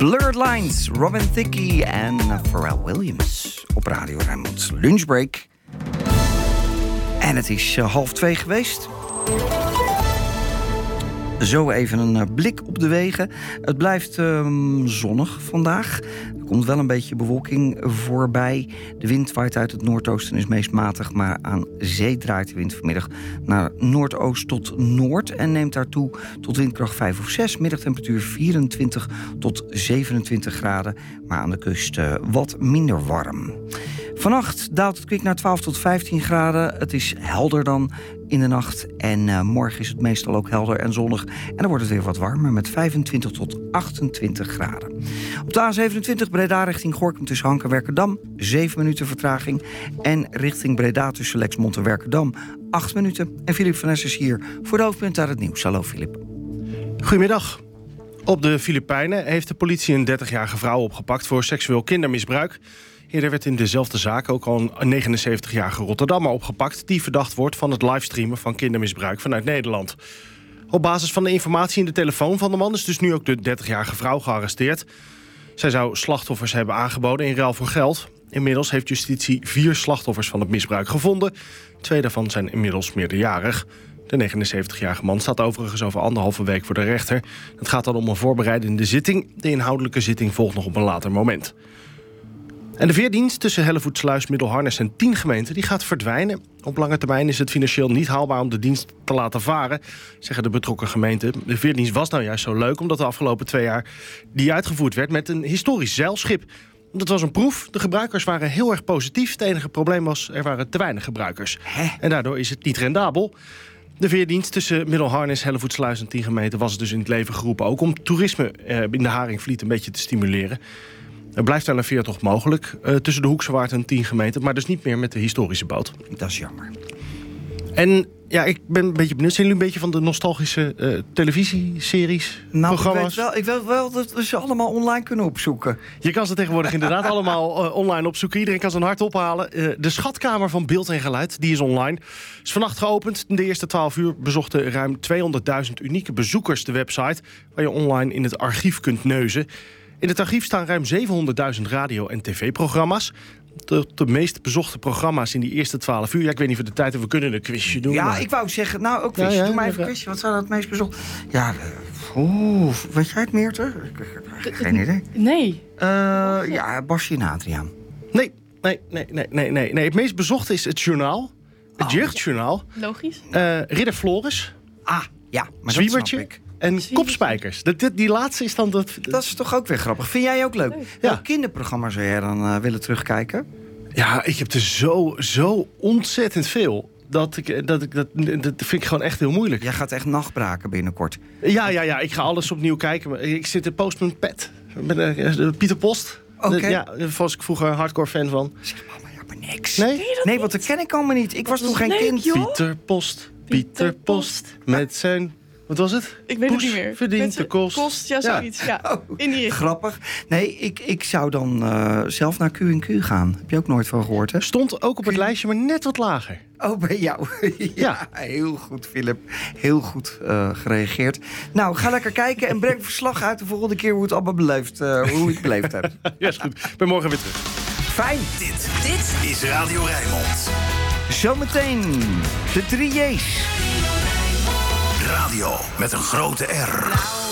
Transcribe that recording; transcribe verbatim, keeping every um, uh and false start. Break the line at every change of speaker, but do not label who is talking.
Blurred Lines, Robin Thicke en Pharrell Williams op Radio Rijnmond. Lunchbreak. En het is uh, half twee geweest. Zo even een uh, blik op de wegen. Het blijft uh, zonnig vandaag. Er komt wel een beetje bewolking voorbij. De wind waait uit het noordoosten en is meest matig, maar aan zee draait de wind vanmiddag naar noordoost tot noord en neemt daartoe tot windkracht vijf of zes. Middagtemperatuur vierentwintig tot zevenentwintig graden, maar aan de kust uh, wat minder warm. Vannacht daalt het kwik naar twaalf tot vijftien graden. Het is helder dan in de nacht. En uh, morgen is het meestal ook helder en zonnig. En dan wordt het weer wat warmer met vijfentwintig tot achtentwintig graden. Op de A zevenentwintig Breda richting Gorinchem tussen Hank en Werkendam. zeven minuten vertraging. En richting Breda tussen Lexmond en Werkendam. acht minuten. En Filip van Ness is hier voor de hoofdpunten uit het nieuws. Hallo Filip.
Goedemiddag. Op de Filipijnen heeft de politie een dertigjarige vrouw opgepakt voor seksueel kindermisbruik. Eerder werd in dezelfde zaak ook al een negenenzeventigjarige Rotterdammer opgepakt die verdacht wordt van het livestreamen van kindermisbruik vanuit Nederland. Op basis van de informatie in de telefoon van de man is dus nu ook de dertigjarige vrouw gearresteerd. Zij zou slachtoffers hebben aangeboden in ruil voor geld. Inmiddels heeft justitie vier slachtoffers van het misbruik gevonden. Twee daarvan zijn inmiddels meerderjarig. De negenenzeventigjarige man staat overigens over anderhalve week voor de rechter. Het gaat dan om een voorbereidende zitting. De inhoudelijke zitting volgt nog op een later moment. En de veerdienst tussen Hellevoetsluis, Middelharnis en tien gemeenten die gaat verdwijnen. Op lange termijn is het financieel niet haalbaar om de dienst te laten varen, zeggen de betrokken gemeenten. De veerdienst was nou juist zo leuk omdat de afgelopen twee jaar die uitgevoerd werd met een historisch zeilschip. Dat was een proef. De gebruikers waren heel erg positief. Het enige probleem was, er waren te weinig gebruikers. Hè? En daardoor is het niet rendabel. De veerdienst tussen Middelharnis, Hellevoetsluis en tien gemeenten was dus in het leven geroepen ook om toerisme eh, in de Haringvliet een beetje te stimuleren. Er blijft wel een veertocht mogelijk uh, tussen de Hoekse Waard en tien gemeenten, maar dus niet meer met de historische boot.
Dat is jammer.
En ja, ik ben een beetje benieuwd. Zijn jullie een beetje van de nostalgische uh, televisieseries,
nou,
programma's?
Ik weet, wel, ik weet wel dat we ze allemaal online kunnen opzoeken.
Je kan ze tegenwoordig inderdaad allemaal uh, online opzoeken. Iedereen kan ze een hart ophalen. Uh, de Schatkamer van Beeld en Geluid, die is online. Is vannacht geopend. In de eerste twaalf uur bezochten ruim tweehonderdduizend unieke bezoekers de website, waar je online in het archief kunt neuzen. In het archief staan ruim zevenhonderdduizend radio- en tv-programma's. De, de meest bezochte programma's in die eerste twaalf uur. Ja, ik weet niet of we de tijd hebben, we kunnen een quizje doen.
Ja,
maar...
ik wou zeggen, nou ook quizje. Ja, ja, Doe maar even een quizje. Wat zou dat het meest bezocht? Ja, oeh, weet jij het, Meerte? Geen idee.
Nee.
Uh, ja, Basje en Adriaan.
Nee, nee, nee, nee, nee, nee, nee. Het meest bezochte is het journaal. Het oh. jeugdjournaal.
Logisch.
Uh, Ridder Floris.
Ah, ja. Maar
Zwiebertje. En kopspijkers. Dat, dit, die laatste is dan... Dat,
dat is toch ook weer grappig. Vind jij ook leuk? leuk. Ja. Welk kinderprogramma zou jij dan uh, willen terugkijken?
Ja, ik heb er zo, zo ontzettend veel. Dat, ik, dat, ik, dat, dat vind ik gewoon echt heel moeilijk.
Jij gaat echt nachtbraken binnenkort.
Ja, ja, ja. Ik ga alles opnieuw kijken. Ik zit in Postman Pet. Met uh, Pieter Post.
Oké. Okay.
Ja, daar was ik vroeger een hardcore fan van.
Zeg mama, ja, maar niks.
Nee?
Nee, nee want dat ken ik allemaal niet. Ik was nog geen
leuk,
kind.
Joh.
Pieter Post. Pieter Post. Met zijn... Wat was het?
Ik weet
Poes
het niet meer.
Verdient de kost.
Kost, ja, zoiets. Ja. Ja.
Oh,
in die
grappig. Nee, ik, ik zou dan uh, zelf naar Q en Q gaan. Heb je ook nooit van gehoord, hè?
Stond ook op het lijstje, maar net wat lager.
Oh, bij jou. ja, ja, heel goed, Philip. Heel goed uh, gereageerd. Nou, ga lekker kijken en breng verslag uit de volgende keer hoe het allemaal beleefd, uh, hoe je het beleefd hebt.
Ja, is goed. Ik ben morgen weer terug.
Fijn.
Dit, dit is Radio Rijnmond.
Zometeen de drie J's.
Radio met een grote R.